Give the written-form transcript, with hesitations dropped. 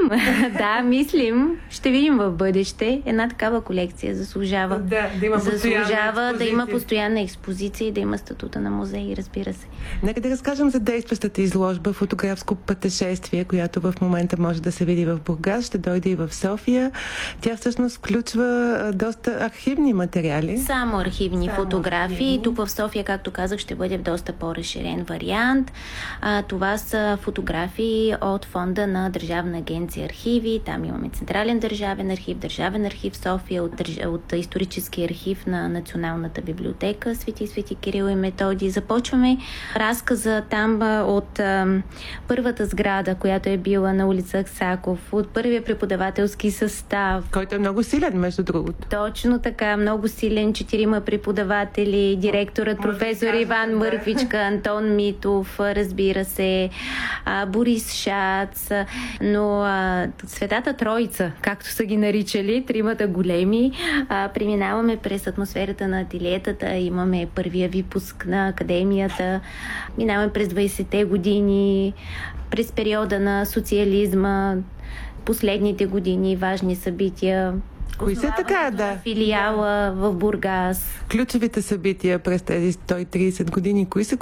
Да, мислим. Ще видим в бъдеще. Една такава колекция заслужава. Да има постоянна експозиция и да има статута на музей, разбира се. Нека да разкажем за действащата изложба фотографско пътешествие, която в момента може да се види в Бургас, ще дойде и в София. Тя всъщност включва доста архивни материали. Само архивни фотографии. Тук в София, както казах, ще бъде в доста по-разширен вариант. Това са фотографии от фонда на Държавна агенция архиви. Там имаме Централен държавен архив, Държавен архив София, от исторически архив на Националната библиотека Свети Кирил и Методий. Започваме разказа там от първата сграда, която е била на улица Аксаков, от първия преподавателски състав. Който е много силен, между другото. Точно така, много силен. 4 преподаватели, директорът професор Иван Мървичка, Антон Митов, разбира се, Борис Шац, но Светата Троица, както са ги наричали, тримата големи. Преминаваме през атмосферата на ателиетата, имаме първия випуск на академията, минаваме през 20-те години, през периода на социализма, последните години, важни събития. Кои са така, да? Филиала в Бургас. Ключовите събития през тези 130 години, кои са